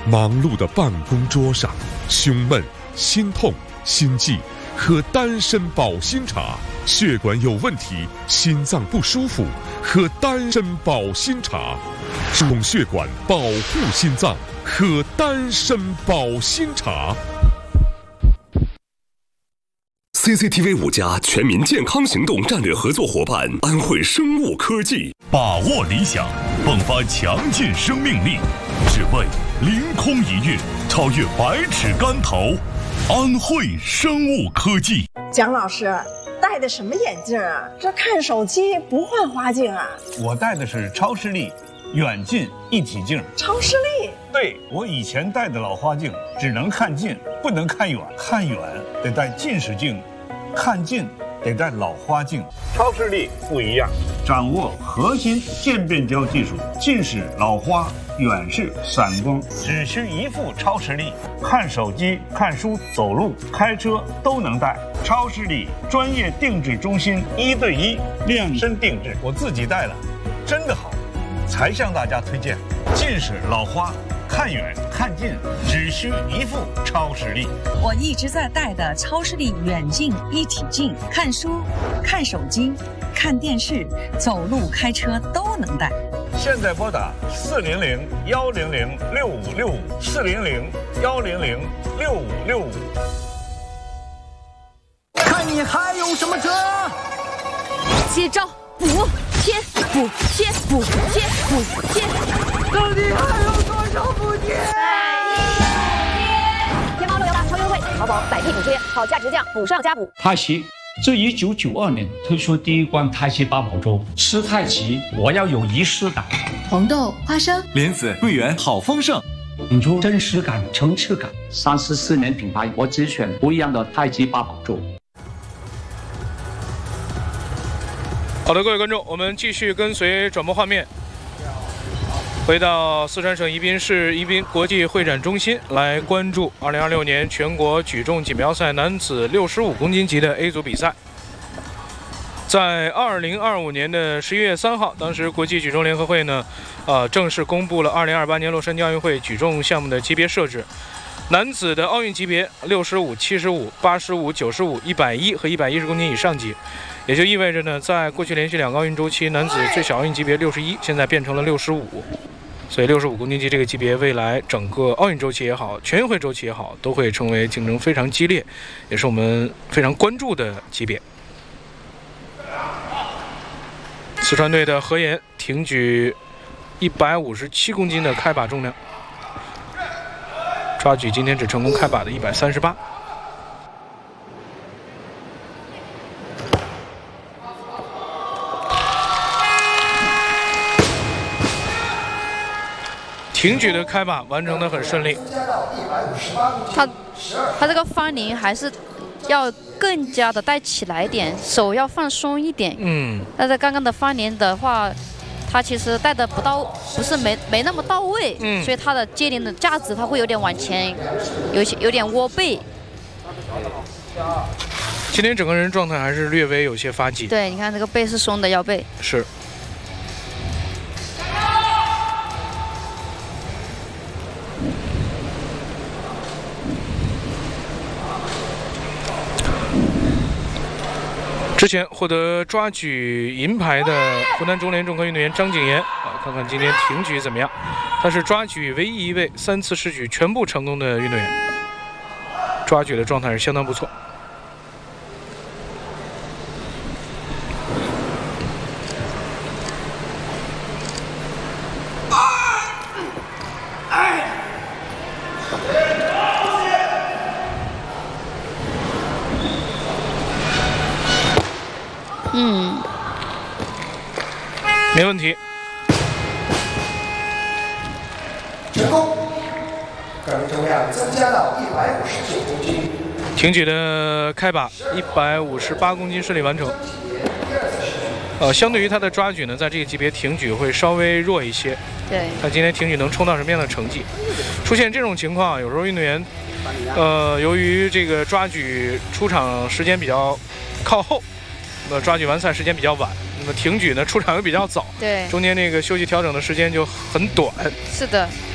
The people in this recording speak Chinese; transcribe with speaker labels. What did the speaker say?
Speaker 1: 忙碌的办公桌上，胸闷、心痛、心悸，喝丹参保心茶；血管有问题，心脏不舒服，喝丹参保心茶；疏通血管，保护心脏，喝丹参保心茶。
Speaker 2: CCTV 5家全民健康行动战略合作伙伴安慧生物科技，
Speaker 3: 把握理想，迸发强劲生命力，只为凌空一跃，超越百尺竿头。安慧生物科技。
Speaker 4: 蒋老师戴的什么眼镜啊？这看手机不换花镜啊？
Speaker 5: 我戴的是超视力远近一体镜。
Speaker 4: 超视力？
Speaker 5: 对，我以前戴的老花镜只能看近，不能看远，看远得戴近视镜，看近得戴老花镜。超视力不一样，掌握核心渐变焦技术，近视、老花、远视、散光，只需一副超视力，看手机、看书、走路、开车都能戴。超视力专业定制中心，1对1量身定制，我自己戴了，真的好，才向大家推荐。近视、老花，看远看近只需一副超视力。
Speaker 6: 我一直在戴的超视力远近一体镜，看书、看手机、看电视、走路、开车都能戴。
Speaker 5: 现在拨打400-100-6565，400-100-6565。
Speaker 7: 看你还有什么辙？
Speaker 8: 接招，补贴，补贴，补贴，补贴。
Speaker 7: 到底还有多少补贴？
Speaker 8: 天猫618超优惠，淘宝百亿补贴，好价直降，补上加补。
Speaker 9: 太极自1992年推出第一罐太极八宝粥，吃太极我要有仪式感。
Speaker 10: 红豆、花生、
Speaker 11: 莲子、桂圆，好丰盛，
Speaker 9: 引出真实感、层次感。34年品牌，我只选不一样的太极八宝粥。
Speaker 12: 好的，各位观众，我们继续跟随转播画面，回到四川省宜宾市宜宾国际会展中心，来关注2026年全国举重锦标赛男子65公斤级的 A 组比赛。在2025年的11月3号，当时国际举重联合会呢，正式公布了2028年洛杉矶奥运会举重项目的级别设置。男子的奥运级别65、75、85、95、110和110公斤以上级，也就意味着呢，在过去连续2个奥运周期，男子最小奥运级别61，现在变成了65，所以65公斤级这个级别，未来整个奥运周期也好，全运会周期也好，都会成为竞争非常激烈，也是我们非常关注的级别。四川队的何岩挺举157公斤的开把重量。抓举今天只成功开把的138。挺举的开把完成的很顺利。
Speaker 8: 他这个翻领还是要更加的带起来一点，手要放松一点。但是刚刚的翻领的话，他其实带的不是没那么到位，所以他的接连的架子他会有点往前，有点窝背。
Speaker 12: 今天整个人状态还是略微有些发紧。
Speaker 8: 对，你看这个背是松的腰背。
Speaker 12: 是。之前获得抓举银牌的湖南中联重科运动员张景言看看今天挺举怎么样。他是抓举唯一一位3次试举全部成功的运动员，抓举的状态是相当不错。没问题。
Speaker 13: 成功，个人重量增加到159公斤。
Speaker 12: 挺举的开把158公斤顺利完成。相对于他的抓举呢，在这个级别挺举会稍微弱一些。
Speaker 8: 对。
Speaker 12: 看今天挺举能冲到什么样的成绩？出现这种情况，有时候运动员，由于这个抓举出场时间比较靠后，抓举完赛时间比较晚。那么挺举呢，出场又比较早，
Speaker 8: 对，
Speaker 12: 中间那个休息调整的时间就很短。
Speaker 8: 是的。